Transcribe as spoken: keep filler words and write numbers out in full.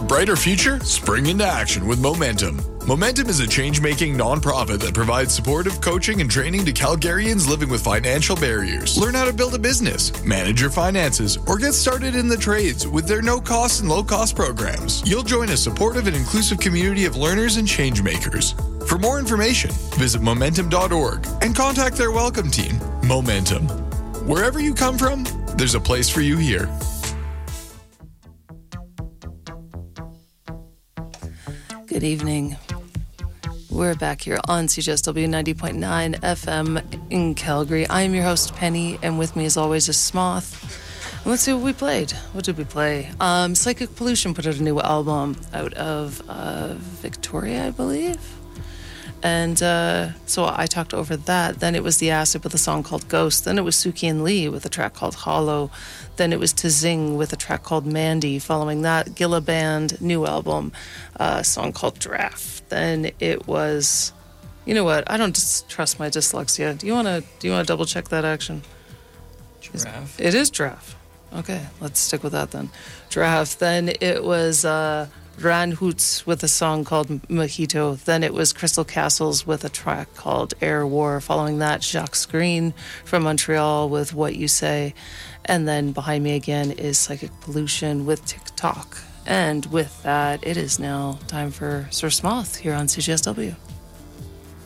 brighter future? Spring into action with Momentum. Momentum is a change-making nonprofit that provides supportive coaching and training to Calgarians living with financial barriers. Learn how to build a business, manage your finances, or get started in the trades with their no-cost and low-cost programs. You'll join a supportive and inclusive community of learners and change makers. For more information, visit momentum dot org and contact their welcome team. Momentum. Wherever you come from, there's a place for you here. Good evening. We're back here on C J S W ninety point nine F M in Calgary. I'm your host, Penny, and with me as always is Smoth. And let's see what we played. What did we play? Um, Psychic Pollution put out a new album out of uh, Victoria, I believe. And uh, so I talked over that. Then it was The Acid with a song called Ghost. Then it was Suki and Lee with a track called Hollow. Then it was Tazing with a track called Mandy. Following that, Gilla Band, new album, a song called Draft. Then it was, you know what? I don't just trust my dyslexia. Do you want to? Do you want to double check that action? Draft. It is Draft. Okay, let's stick with that then. Draft. Then it was uh, Ran Hoots with a song called Mojito. Then it was Crystal Castles with a track called Air War. Following that, Jacques Screen from Montreal with What You Say. And then behind me again is Psychic Pollution with TikTok. And with that, it is now time for Sir Smoth here on C G S W.